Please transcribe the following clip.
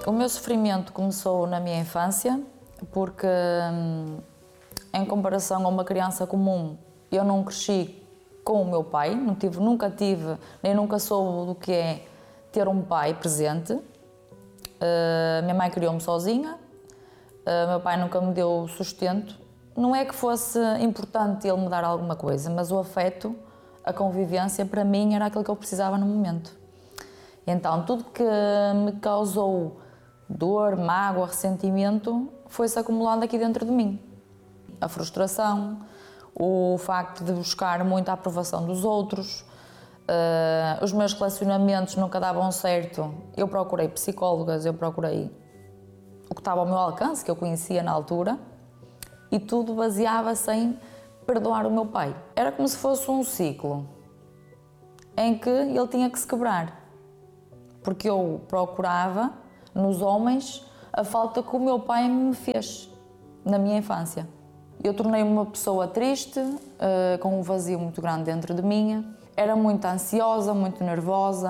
O meu sofrimento começou na minha infância, porque em comparação a uma criança comum, eu não cresci com o meu pai, nunca tive, nem nunca soube do que é ter um pai presente. Minha mãe criou-me sozinha, meu pai nunca me deu sustento. Não é que fosse importante ele me dar alguma coisa, mas o afeto, a convivência, para mim era aquilo que eu precisava no momento. Então, tudo que me causou dor, mágoa, ressentimento, foi-se acumulando aqui dentro de mim. A frustração, o facto de buscar muito a aprovação dos outros, os meus relacionamentos nunca davam certo. Eu procurei psicólogas, eu procurei o que estava ao meu alcance, que eu conhecia na altura, e tudo baseava-se em perdoar o meu pai. Era como se fosse um ciclo em que ele tinha que se quebrar, porque eu procurava nos homens a falta que o meu pai me fez na minha infância. Eu tornei-me uma pessoa triste, com um vazio muito grande dentro de mim. Era muito ansiosa, muito nervosa.